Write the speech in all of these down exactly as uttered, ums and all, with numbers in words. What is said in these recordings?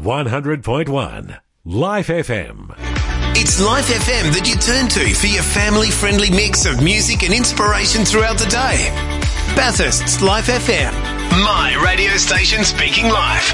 one hundred point one Life F M. It's Life F M that you turn to for your family-friendly mix of music and inspiration throughout the day. Bathurst's Life F M. My radio station speaking life.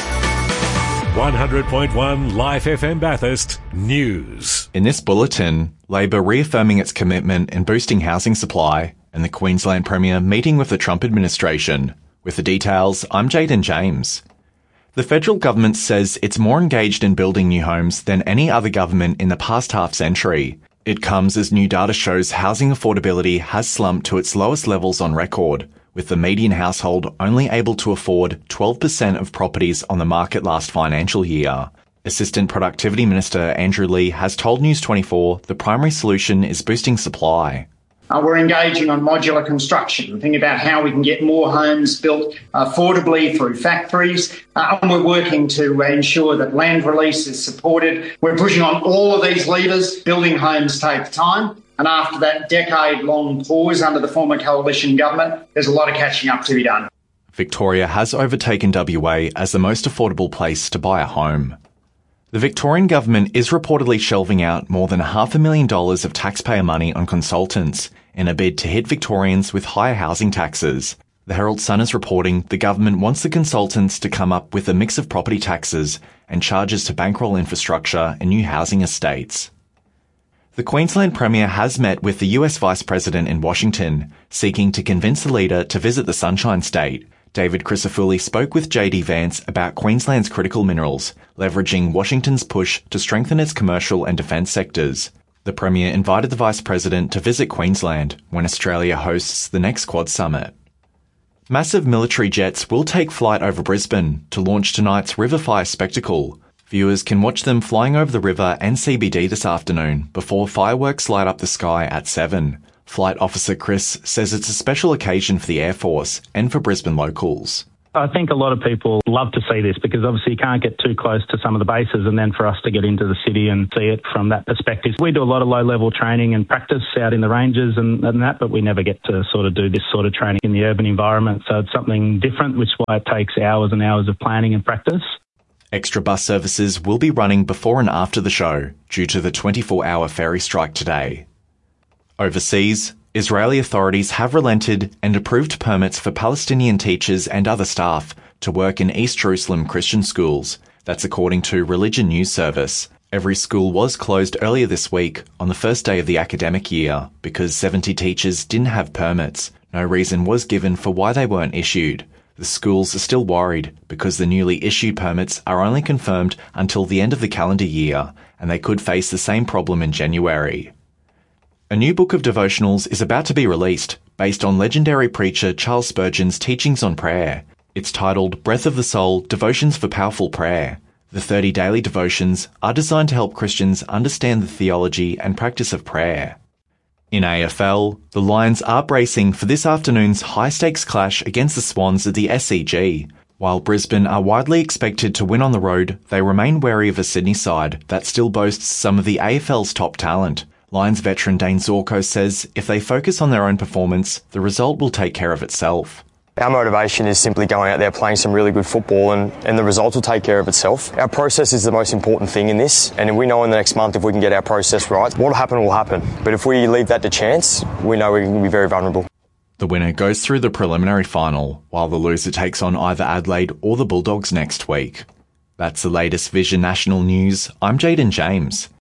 one hundred point one Life F M Bathurst News. In this bulletin, Labor reaffirming its commitment in boosting housing supply, and the Queensland Premier meeting with the Trump administration. With the details, I'm Jaden James. The federal government says it's more engaged in building new homes than any other government in the past half century. It comes as new data shows housing affordability has slumped to its lowest levels on record, with the median household only able to afford twelve percent of properties on the market last financial year. Assistant Productivity Minister Andrew Lee has told News twenty-four the primary solution is boosting supply. Uh, we're engaging on modular construction, thinking about how we can get more homes built affordably through factories, uh, and we're working to uh, ensure that land release is supported. We're pushing on all of these levers. Building homes takes time, and after that decade-long pause under the former coalition government, there's a lot of catching up to be done. Victoria has overtaken W A as the most affordable place to buy a home. The Victorian government is reportedly shelving out more than half a million dollars of taxpayer money on consultants in a bid to hit Victorians with higher housing taxes. The Herald Sun is reporting the government wants the consultants to come up with a mix of property taxes and charges to bankroll infrastructure and new housing estates. The Queensland Premier has met with the U S Vice President in Washington, seeking to convince the leader to visit the Sunshine State. David Crisafulli spoke with J D Vance about Queensland's critical minerals, leveraging Washington's push to strengthen its commercial and defence sectors. The Premier invited the Vice President to visit Queensland when Australia hosts the next Quad Summit. Massive military jets will take flight over Brisbane to launch tonight's River Fire spectacle. Viewers can watch them flying over the river and C B D this afternoon before fireworks light up the sky at seven. Flight Officer Chris says it's a special occasion for the Air Force and for Brisbane locals. I think a lot of people love to see this because obviously you can't get too close to some of the bases, and then for us to get into the city and see it from that perspective. We do a lot of low-level training and practice out in the ranges and, and that, but we never get to sort of do this sort of training in the urban environment. So it's something different, which is why it takes hours and hours of planning and practice. Extra bus services will be running before and after the show due to the twenty-four hour ferry strike today. Overseas, Israeli authorities have relented and approved permits for Palestinian teachers and other staff to work in East Jerusalem Christian schools. That's according to Religion News Service. Every school was closed earlier this week on the first day of the academic year because seventy teachers didn't have permits. No reason was given for why they weren't issued. The schools are still worried because the newly issued permits are only confirmed until the end of the calendar year, and they could face the same problem in January. A new book of devotionals is about to be released, based on legendary preacher Charles Spurgeon's teachings on prayer. It's titled Breath of the Soul, Devotions for Powerful Prayer. The thirty daily devotions are designed to help Christians understand the theology and practice of prayer. In A F L, the Lions are bracing for this afternoon's high-stakes clash against the Swans at the S C G. While Brisbane are widely expected to win on the road, they remain wary of a Sydney side that still boasts some of the A F L's top talent. Lions veteran Dane Zorko says if they focus on their own performance, the result will take care of itself. Our motivation is simply going out there playing some really good football, and, and the result will take care of itself. Our process is the most important thing in this, and we know in the next month if we can get our process right, what will happen will happen. But if we leave that to chance, we know we're going to be very vulnerable. The winner goes through the preliminary final, while the loser takes on either Adelaide or the Bulldogs next week. That's the latest Vision National News. I'm Jaden James.